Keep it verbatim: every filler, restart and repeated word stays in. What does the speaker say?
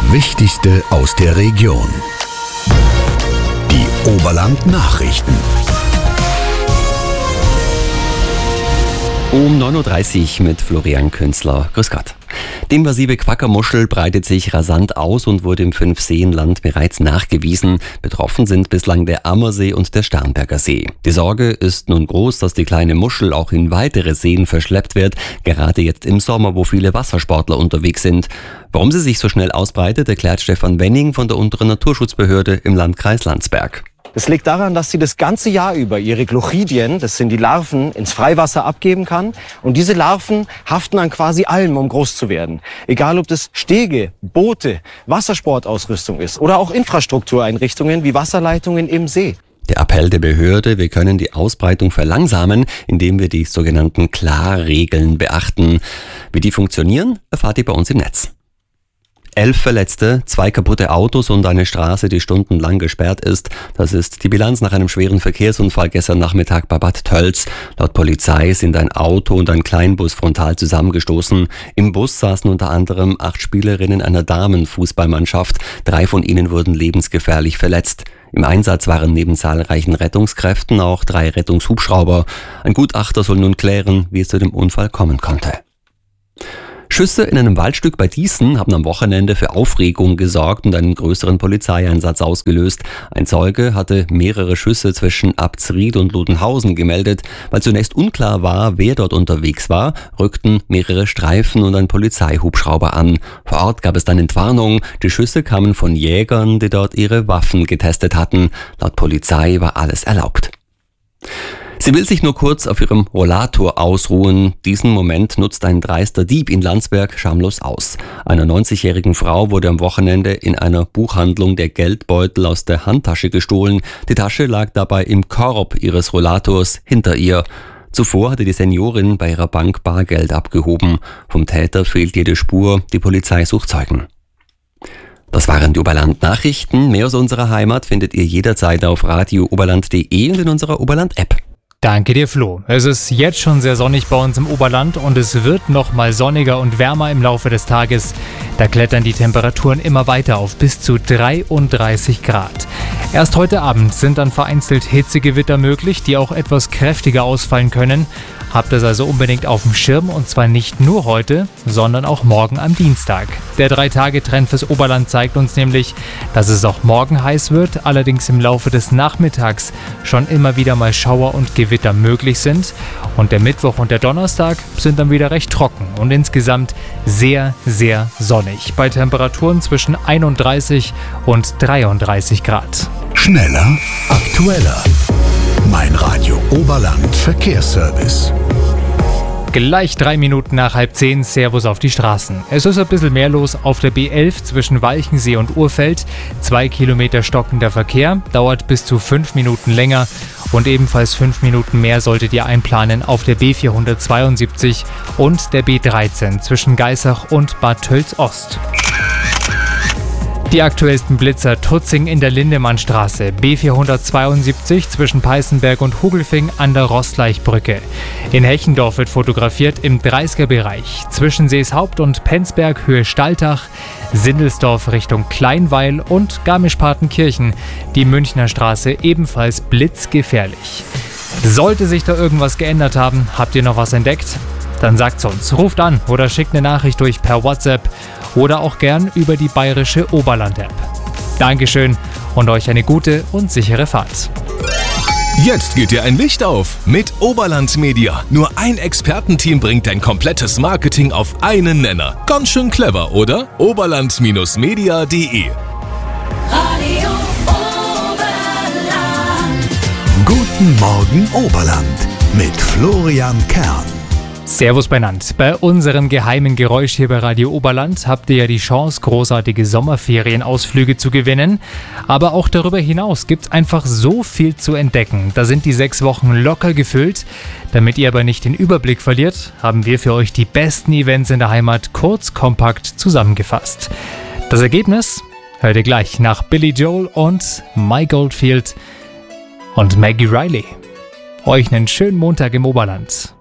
Wichtigste aus der Region. Die Oberland-Nachrichten. Um neun Uhr dreißig mit Florian Künzler. Grüß Gott. Die invasive Quackermuschel breitet sich rasant aus und wurde im Fünfseenland bereits nachgewiesen. Betroffen sind bislang der Ammersee und der Starnberger See. Die Sorge ist nun groß, dass die kleine Muschel auch in weitere Seen verschleppt wird, gerade jetzt im Sommer, wo viele Wassersportler unterwegs sind. Warum sie sich so schnell ausbreitet, erklärt Stefan Wenning von der Unteren Naturschutzbehörde im Landkreis Landsberg. Es liegt daran, dass sie das ganze Jahr über ihre Glochidien, das sind die Larven, ins Freiwasser abgeben kann. Und diese Larven haften an quasi allem, um groß zu werden. Egal, ob das Stege, Boote, Wassersportausrüstung ist oder auch Infrastruktureinrichtungen wie Wasserleitungen im See. Der Appell der Behörde, wir können die Ausbreitung verlangsamen, indem wir die sogenannten Klarregeln beachten. Wie die funktionieren, erfahrt ihr bei uns im Netz. Elf Verletzte, zwei kaputte Autos und eine Straße, die stundenlang gesperrt ist. Das ist die Bilanz nach einem schweren Verkehrsunfall gestern Nachmittag bei Bad Tölz. Laut Polizei sind ein Auto und ein Kleinbus frontal zusammengestoßen. Im Bus saßen unter anderem acht Spielerinnen einer Damenfußballmannschaft. Drei von ihnen wurden lebensgefährlich verletzt. Im Einsatz waren neben zahlreichen Rettungskräften auch drei Rettungshubschrauber. Ein Gutachter soll nun klären, wie es zu dem Unfall kommen konnte. Schüsse in einem Waldstück bei Dießen haben am Wochenende für Aufregung gesorgt und einen größeren Polizeieinsatz ausgelöst. Ein Zeuge hatte mehrere Schüsse zwischen Abtsried und Ludenhausen gemeldet. Weil zunächst unklar war, wer dort unterwegs war, rückten mehrere Streifen und ein Polizeihubschrauber an. Vor Ort gab es dann Entwarnung. Die Schüsse kamen von Jägern, die dort ihre Waffen getestet hatten. Laut Polizei war alles erlaubt. Sie will sich nur kurz auf ihrem Rollator ausruhen. Diesen Moment nutzt ein dreister Dieb in Landsberg schamlos aus. Einer neunzigjährigen Frau wurde am Wochenende in einer Buchhandlung der Geldbeutel aus der Handtasche gestohlen. Die Tasche lag dabei im Korb ihres Rollators hinter ihr. Zuvor hatte die Seniorin bei ihrer Bank Bargeld abgehoben. Vom Täter fehlt jede Spur. Die Polizei sucht Zeugen. Das waren die Oberland-Nachrichten. Mehr aus unserer Heimat findet ihr jederzeit auf radio oberland punkt de und in unserer Oberland-App. Danke dir, Flo. Es ist jetzt schon sehr sonnig bei uns im Oberland und es wird noch mal sonniger und wärmer im Laufe des Tages. Da klettern die Temperaturen immer weiter auf bis zu dreiunddreißig Grad. Erst heute Abend sind dann vereinzelt Hitzegewitter möglich, die auch etwas kräftiger ausfallen können. Habt es also unbedingt auf dem Schirm und zwar nicht nur heute, sondern auch morgen am Dienstag. Der drei-Tage-Trend fürs Oberland zeigt uns nämlich, dass es auch morgen heiß wird, allerdings im Laufe des Nachmittags schon immer wieder mal Schauer und Gewitter möglich sind. Und der Mittwoch und der Donnerstag sind dann wieder recht trocken und insgesamt sehr, sehr sonnig. Bei Temperaturen zwischen einunddreißig und dreiunddreißig Grad. Schneller, aktueller. Mein Radio Oberland Verkehrsservice. Gleich drei Minuten nach halb zehn, Servus auf die Straßen. Es ist ein bisschen mehr los auf der B elf zwischen Walchensee und Urfeld. Zwei Kilometer stockender Verkehr, dauert bis zu fünf Minuten länger. Und ebenfalls fünf Minuten mehr solltet ihr einplanen auf der B vierhundertzweiundsiebzig und der B dreizehn zwischen Geissach und Bad Tölz Ost. Die aktuellsten Blitzer: Tutzing in der Lindemannstraße, B vierhundertzweiundsiebzig zwischen Peißenberg und Hugelfing an der Rostleichbrücke. In Hechendorf wird fotografiert im dreißiger Bereich, zwischen Seeshaupt und Penzberg Höhe Staltach, Sindelsdorf Richtung Kleinweil und Garmisch-Partenkirchen, die Münchner Straße ebenfalls blitzgefährlich. Sollte sich da irgendwas geändert haben, habt ihr noch was entdeckt? Dann sagt's uns, ruft an oder schickt eine Nachricht durch per WhatsApp oder auch gern über die bayerische Oberland-App. Dankeschön und euch eine gute und sichere Fahrt. Jetzt geht dir ein Licht auf mit Oberland Media. Nur ein Expertenteam bringt dein komplettes Marketing auf einen Nenner. Ganz schön clever, oder? oberland Media punkt de Radio Oberland. Guten Morgen Oberland mit Florian Kern. Servus benannt. Bei unserem geheimen Geräusch hier bei Radio Oberland habt ihr ja die Chance, großartige Sommerferienausflüge zu gewinnen. Aber auch darüber hinaus gibt's einfach so viel zu entdecken. Da sind die sechs Wochen locker gefüllt. Damit ihr aber nicht den Überblick verliert, haben wir für euch die besten Events in der Heimat kurz, kompakt zusammengefasst. Das Ergebnis hört ihr gleich nach Billy Joel und Mike Oldfield und Maggie Riley. Euch einen schönen Montag im Oberland.